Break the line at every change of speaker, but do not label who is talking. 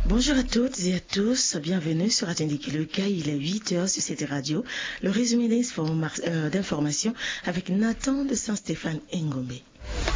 Bonjour à toutes et à tous, bienvenue sur Atendiki le cas, il est 8h sur cette radio, le résumé d'information avec Nathan de Saint-Stéphane Ngombe.